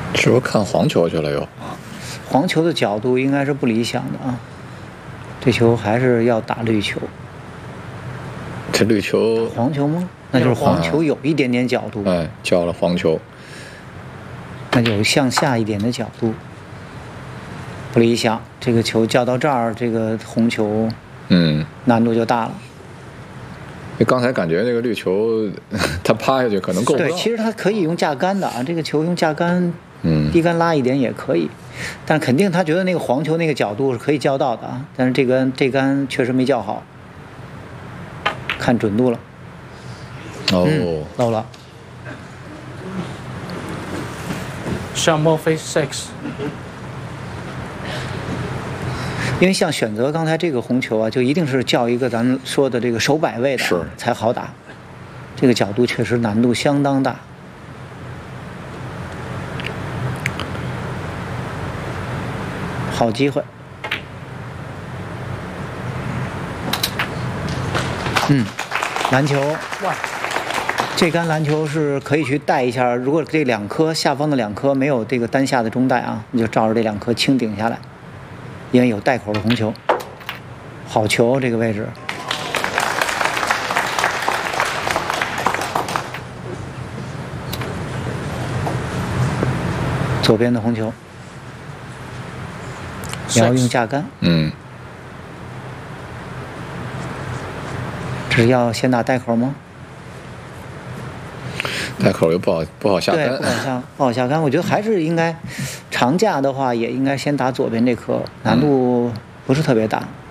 是不是看黄球去了又？ 黄球的角度应该是不理想的啊，这球还是要打绿球。 这绿球黄球吗？那就是黄球有一点点角度。 哎，叫了黄球， 那就向下一点的角度，不理想。这个球叫到这儿，这个红球，难度就大了。 刚才感觉那个绿球，它趴下去可能够不到。 对，其实它可以用架杆的啊，这个球用架杆，低杆拉一点也可以，但肯定他觉得那个黄球那个角度是可以叫到的啊，但是这杆确实没叫好，看准度了。漏了。 Shot more face 6。 因为像选择刚才这个红球啊，就一定是叫一个咱们说的这个手摆位的， 是才好打。这个角度确实难度相当大。好机会。篮球。 哇！ 这杆篮球是可以去带一下，如果这两颗下方的两颗没有这个单下的中带啊，你就照着这两颗轻顶下来，因为有带口的红球。好球，这个位置。左边的红球，你要用架杆。这是要先打带口吗？ 带口又不好下杆， 对，不好下杆。我觉得还是应该长架的话，也应该先打左边这颗，难度不是特别大。